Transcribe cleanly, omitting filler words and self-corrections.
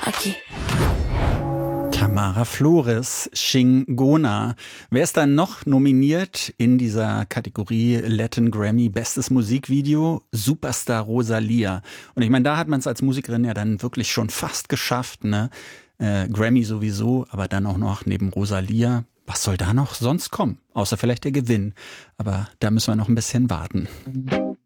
aquí. Tamara Flores, Shingona. Wer ist dann noch nominiert in dieser Kategorie Latin Grammy Bestes Musikvideo? Superstar Rosalía. Und ich meine, da hat man es als Musikerin ja dann wirklich schon fast geschafft, ne? Grammy sowieso, aber dann auch noch neben Rosalía. Was soll da noch sonst kommen? Außer vielleicht der Gewinn. Aber da müssen wir noch ein bisschen warten.